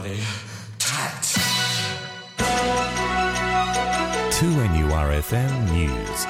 bloody tat. 2NURFM News.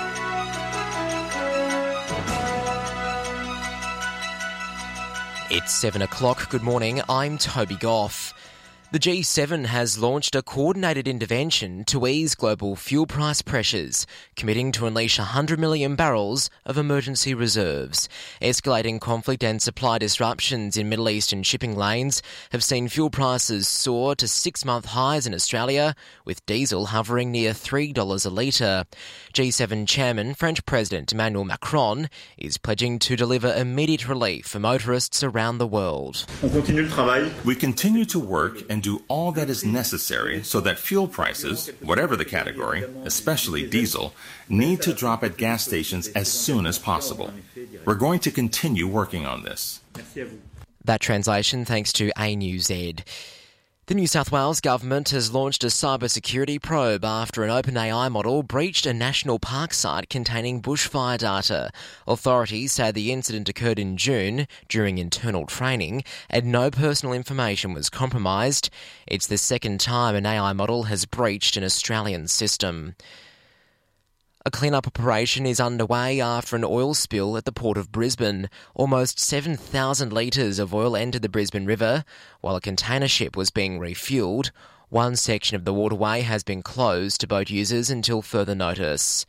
It's 7 o'clock. Good morning. I'm Toby Goff. The G7 has launched a coordinated intervention to ease global fuel price pressures, committing to unleash 100 million barrels of emergency reserves. Escalating conflict and supply disruptions in Middle Eastern shipping lanes have seen fuel prices soar to 6-month highs in Australia, with diesel hovering near $3 a litre. G7 chairman, French President Emmanuel Macron, is pledging to deliver immediate relief for motorists around the world. We continue to work and do all that is necessary so that fuel prices, whatever the category, especially diesel, need to drop at gas stations as soon as possible. We're going to continue working on this. That translation thanks to ANZ. The New South Wales government has launched a cybersecurity probe after an OpenAI model breached a national park site containing bushfire data. Authorities say the incident occurred in June during internal training and no personal information was compromised. It's the second time an AI model has breached an Australian system. A clean-up operation is underway after an oil spill at the Port of Brisbane. Almost 7,000 litres of oil entered the Brisbane River while a container ship was being refuelled. One section of the waterway has been closed to boat users until further notice.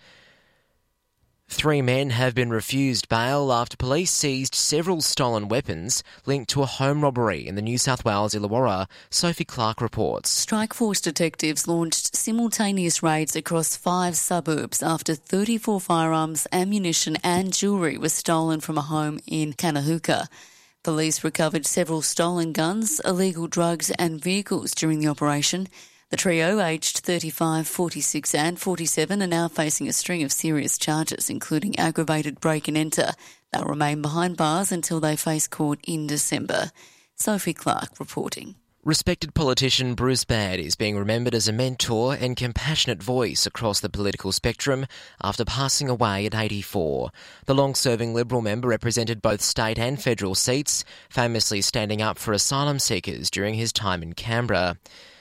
3 men have been refused bail after police seized several stolen weapons linked to a home robbery in the New South Wales Illawarra. Sophie Clark reports. Strikeforce detectives launched simultaneous raids across 5 suburbs after 34 firearms, ammunition and jewellery was stolen from a home in Kanahuka. Police recovered several stolen guns, illegal drugs and vehicles during the operation. The trio, aged 35, 46 and 47, are now facing a string of serious charges, including aggravated break and enter. They'll remain behind bars until they face court in December. Sophie Clark reporting. Respected politician Bruce Baird is being remembered as a mentor and compassionate voice across the political spectrum after passing away at 84. The long-serving Liberal member represented both state and federal seats, famously standing up for asylum seekers during his time in Canberra.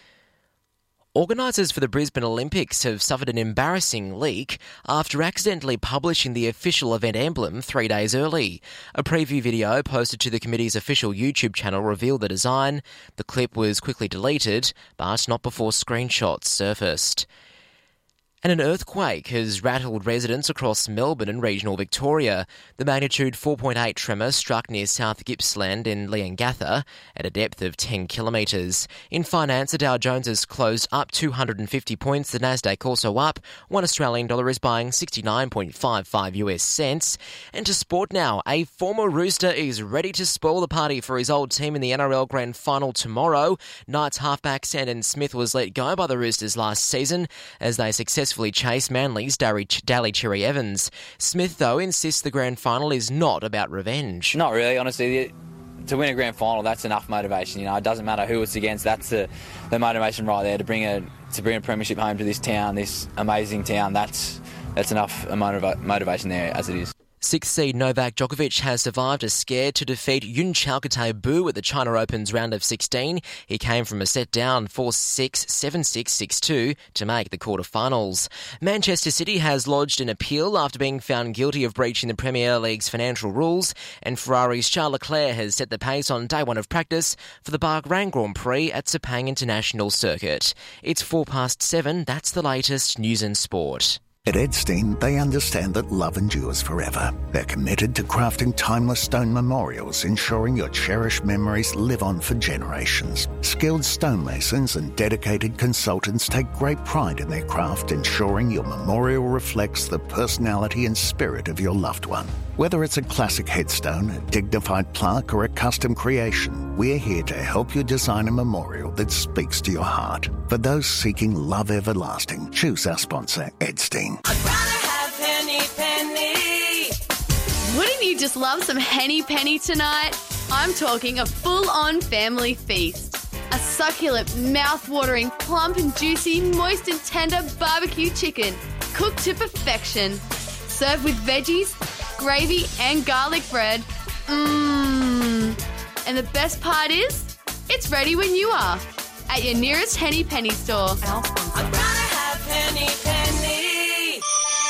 Organisers for the Brisbane Olympics have suffered an embarrassing leak after accidentally publishing the official event emblem 3 days early. A preview video posted to the committee's official YouTube channel revealed the design. The clip was quickly deleted, but not before screenshots surfaced. And an earthquake has rattled residents across Melbourne and regional Victoria. The magnitude 4.8 tremor struck near South Gippsland in Leongatha at a depth of 10 kilometres. In finance, the Dow Jones has closed up 250 points. The Nasdaq also up. $1 Australian dollar is buying 69.55 US cents. And to sport now, a former Rooster is ready to spoil the party for his old team in the NRL Grand Final tomorrow. Knights halfback Sandon Smith was let go by the Roosters last season as they successfully chase Manly's Daly Cherry Evans. Smith, though, insists the grand final is not about revenge. Not really, honestly. To win a grand final, that's enough motivation. You know, it doesn't matter who it's against. That's the motivation right there to bring a premiership home to this town, this amazing town. That's enough motivation there as it is. 6th seed Novak Djokovic has survived a scare to defeat Yun Chalkate Bu at the China Open's round of 16. He came from a set down 4-6, 7-6, 6-2 to make the quarterfinals. Manchester City has lodged an appeal after being found guilty of breaching the Premier League's financial rules, and Ferrari's Charles Leclerc has set the pace on day 1 of practice for the Bahrain Grand Prix at Sepang International Circuit. It's 7:04. That's the latest news and sport. At Edstein, they understand that love endures forever. They're committed to crafting timeless stone memorials, ensuring your cherished memories live on for generations. Skilled stonemasons and dedicated consultants take great pride in their craft, ensuring your memorial reflects the personality and spirit of your loved one. Whether it's a classic headstone, a dignified plaque, or a custom creation, we're here to help you design a memorial that speaks to your heart. For those seeking love everlasting, choose our sponsor, Edstein. I'd rather have Henny Penny. Wouldn't you just love some Henny Penny tonight? I'm talking a full-on family feast. A succulent, mouth-watering, plump and juicy, moist and tender barbecue chicken, cooked to perfection. Served with veggies, gravy and garlic bread. And the best part is, it's ready when you are. at your nearest Henny Penny store. I'm gonna have Henny Penny.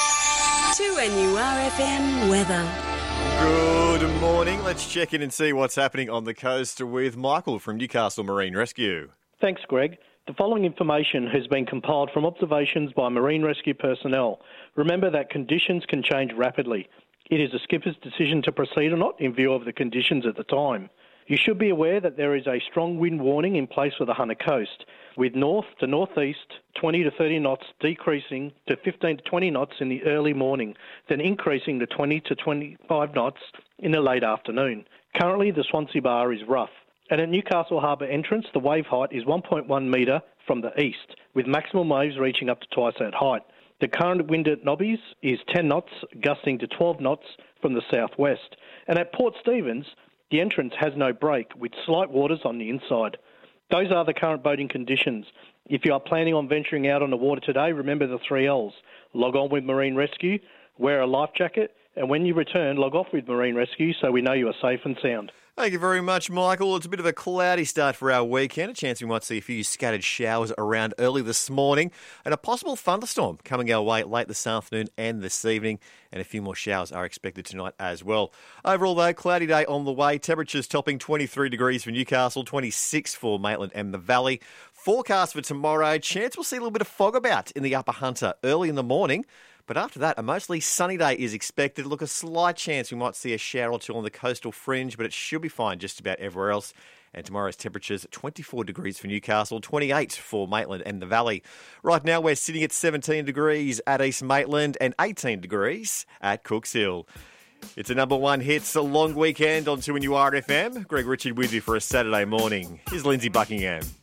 2NURFM weather. Good morning. Let's check in and see what's happening on the coast with Michael from Newcastle Marine Rescue. Thanks, Greg. The following information has been compiled from observations by marine rescue personnel. Remember that conditions can change rapidly. It is a skipper's decision to proceed or not in view of the conditions at the time. You should be aware that there is a strong wind warning in place for the Hunter Coast, with north to northeast 20 to 30 knots decreasing to 15 to 20 knots in the early morning, then increasing to 20 to 25 knots in the late afternoon. Currently, the Swansea Bar is rough. And at Newcastle Harbour entrance, the wave height is 1.1 metre from the east, with maximum waves reaching up to twice that height. The current wind at Nobbies is 10 knots, gusting to 12 knots from the southwest. And at Port Stephens, the entrance has no break, with slight waters on the inside. Those are the current boating conditions. If you are planning on venturing out on the water today, remember the 3 L's. Log on with Marine Rescue, wear a life jacket, and when you return, log off with Marine Rescue so we know you are safe and sound. Thank you very much, Michael. It's a bit of a cloudy start for our weekend. A chance we might see a few scattered showers around early this morning and a possible thunderstorm coming our way late this afternoon and this evening. And a few more showers are expected tonight as well. Overall, though, cloudy day on the way. Temperatures topping 23 degrees for Newcastle, 26 for Maitland and the Valley. Forecast for tomorrow, chance we'll see a little bit of fog about in the Upper Hunter early in the morning. But after that, a mostly sunny day is expected. Look, a slight chance we might see a shower or two on the coastal fringe, but it should be fine just about everywhere else. And tomorrow's temperatures, 24 degrees for Newcastle, 28 for Maitland and the Valley. Right now, we're sitting at 17 degrees at East Maitland and 18 degrees at Cooks Hill. It's a number one hits, a long weekend on 2NURFM. Greg Richard with you for a Saturday morning. Here's Lindsay Buckingham.